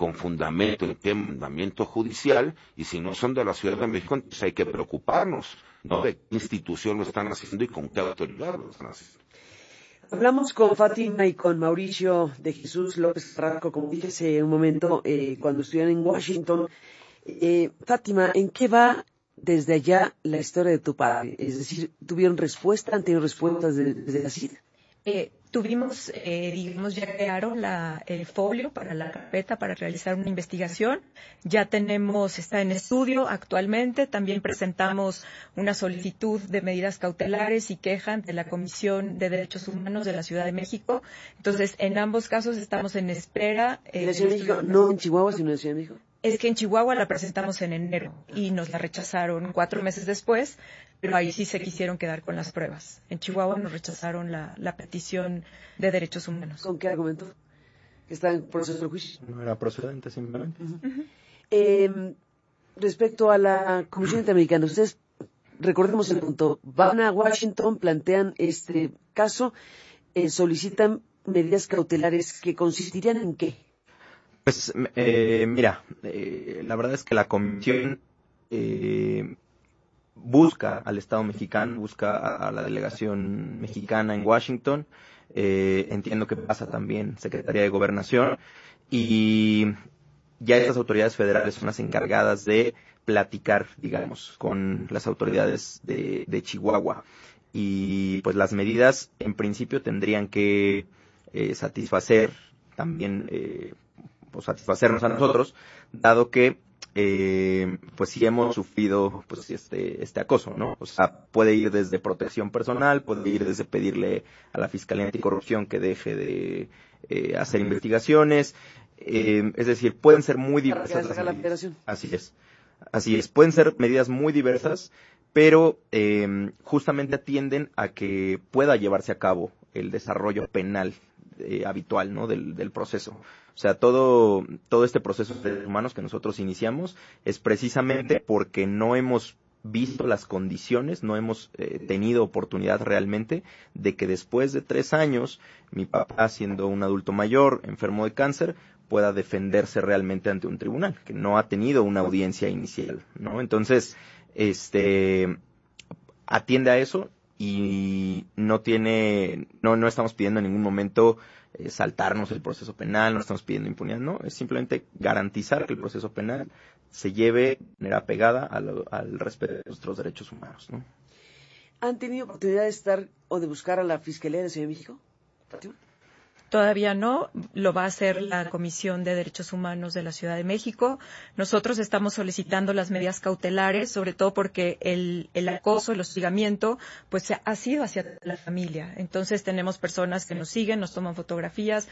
con fundamento, en qué mandamiento judicial, y si no son de la Ciudad de México, entonces hay que preocuparnos, ¿no? De qué institución lo están haciendo y con qué autoridad lo están haciendo. Hablamos con Fátima y con Mauricio de Jesús López Carrasco, como dije hace un momento, cuando estuvieron en Washington. Fátima, ¿en qué va desde allá la historia de tu padre? Es decir, ¿tuvieron respuesta? ¿Han tenido respuestas desde la CID? Tuvimos, digamos, ya crearon el folio para la carpeta para realizar una investigación. Ya está en estudio actualmente. También presentamos una solicitud de medidas cautelares y queja ante la Comisión de Derechos Humanos de la Ciudad de México. Entonces, en ambos casos estamos en espera. ¿En la Ciudad de México? No en Chihuahua, sino en la Ciudad de México. Es que en Chihuahua la presentamos en enero y nos la rechazaron 4 meses después, pero ahí sí se quisieron quedar con las pruebas. En Chihuahua nos rechazaron la petición de derechos humanos. ¿Con qué argumento? ¿Que está en proceso de juicio? No era procedente, simplemente. Respecto a la Comisión Interamericana, ustedes, recordemos el punto, van a Washington, plantean este caso, solicitan medidas cautelares que consistirían en qué. Pues mira, la verdad es que la comisión busca al Estado mexicano, busca a la delegación mexicana en Washington, entiendo que pasa también Secretaría de Gobernación, y ya estas autoridades federales son las encargadas de platicar, digamos, con las autoridades de Chihuahua. Y pues las medidas en principio tendrían que satisfacer también pues satisfacernos a nosotros, dado que pues sí hemos sufrido pues este acoso, ¿no? O sea, puede ir desde protección personal, puede ir desde pedirle a la Fiscalía Anticorrupción que deje de hacer investigaciones, es decir, pueden ser muy diversas las medidas. Así es, pueden ser medidas muy diversas, pero justamente atienden a que pueda llevarse a cabo el desarrollo penal habitual, ¿no? del proceso. O sea, todo este proceso de derechos humanos que nosotros iniciamos es precisamente porque no hemos visto las condiciones, no hemos tenido oportunidad realmente de que después de 3 años, mi papá, siendo un adulto mayor, enfermo de cáncer, pueda defenderse realmente ante un tribunal, que no ha tenido una audiencia inicial, ¿no? Entonces, atiende a eso y no estamos pidiendo en ningún momento saltarnos el proceso penal, no estamos pidiendo impunidad, no, es simplemente garantizar que el proceso penal se lleve de manera pegada al respeto de nuestros derechos humanos, ¿no? ¿Han tenido oportunidad de estar o de buscar a la Fiscalía de la Ciudad de México, Fátima? Todavía no, lo va a hacer la Comisión de Derechos Humanos de la Ciudad de México. Nosotros estamos solicitando las medidas cautelares, sobre todo porque el acoso, el hostigamiento, pues ha sido hacia la familia. Entonces tenemos personas que nos siguen, nos toman fotografías,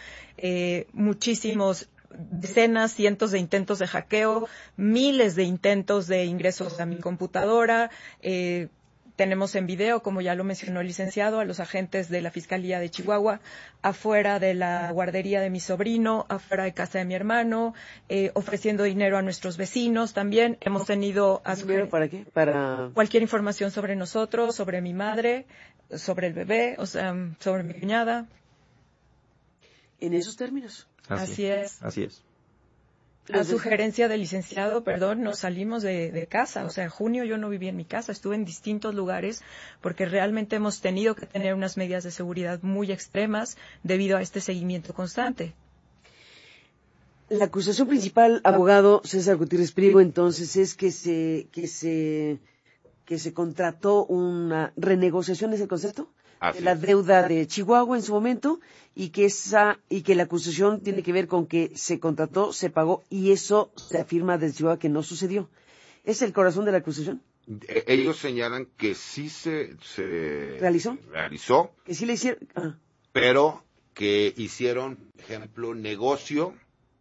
decenas, cientos de intentos de hackeo, miles de intentos de ingresos a mi computadora. Tenemos en video, como ya lo mencionó el licenciado, a los agentes de la Fiscalía de Chihuahua, afuera de la guardería de mi sobrino, afuera de casa de mi hermano, ofreciendo dinero a nuestros vecinos también. Hemos tenido... ¿Dinero para qué? Para cualquier información sobre nosotros, sobre mi madre, sobre el bebé, o sea, sobre mi cuñada. En esos términos. Así es. A Entonces, sugerencia del licenciado, nos salimos de casa. O sea, en junio yo no viví en mi casa, estuve en distintos lugares porque realmente hemos tenido que tener unas medidas de seguridad muy extremas debido a este seguimiento constante. La acusación principal, abogado César Gutiérrez Priego, entonces, es que se contrató una renegociación, ¿es el concepto? De la deuda de Chihuahua en su momento, y que la acusación tiene que ver con que se contrató, se pagó, y eso se afirma desde Chihuahua que no sucedió. ¿Es el corazón de la acusación? Ellos señalan que sí se realizó, que sí le hicieron, pero que hicieron, por ejemplo, negocio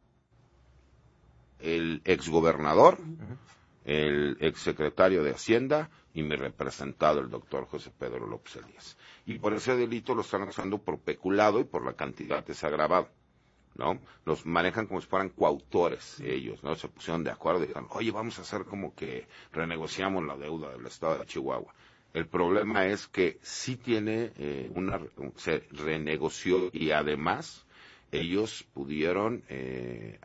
el exgobernador, el exsecretario de Hacienda y mi representado, el doctor José Pedro López Elías. Y por ese delito lo están acusando por peculado y por la cantidad desagravada, ¿no? Los manejan como si fueran coautores ellos, ¿no? Se pusieron de acuerdo y dijeron, oye, vamos a hacer como que renegociamos la deuda del estado de Chihuahua. El problema es que sí tiene se renegoció y además ellos pudieron